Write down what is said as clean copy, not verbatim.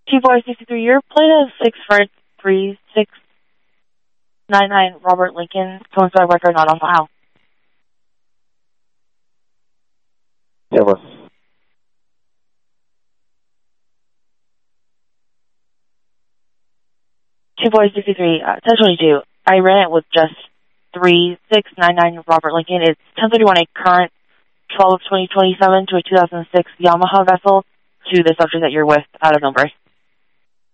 T-Boy 63, your plate is 643-699 Robert Lincoln, coincide record not on file. Over. T-Boy 63, 1022. I ran it with just 3699 Robert Lincoln. It's 1031, a current 12/20/27 to a 2006 Yamaha vessel to the subject that you're with out of numbers.